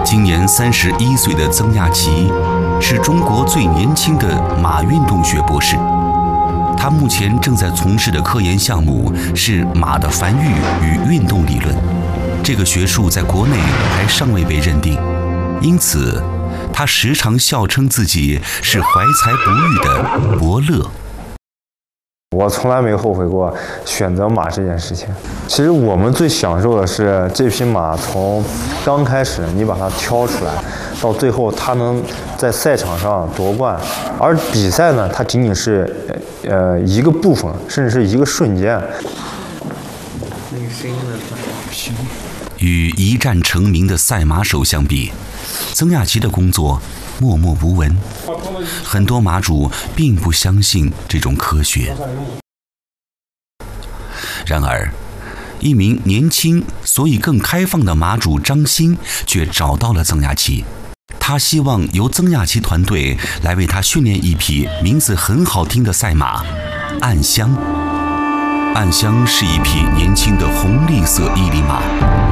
今年31岁的曾亚奇是中国最年轻的马运动学博士。他目前正在从事的科研项目是马的繁育与运动理论，这个学术在国内还尚未被认定，因此他时常笑称自己是怀才不遇的伯乐。 我从来没后悔过选择马这件事情。其实我们最享受的是这匹马从刚开始你把它挑出来，到最后它能在赛场上夺冠，而比赛呢，它仅仅是一个部分，甚至是一个瞬间。 那个声音呢？ 与一战成名的赛马手相比，曾亚奇的工作默默无闻，很多马主并不相信这种科学。然而，一名年轻所以更开放的马主张鑫却找到了曾亚奇，他希望由曾亚奇团队来为他训练一匹名字很好听的赛马——暗香。暗香是一匹年轻的红绿色伊犁马。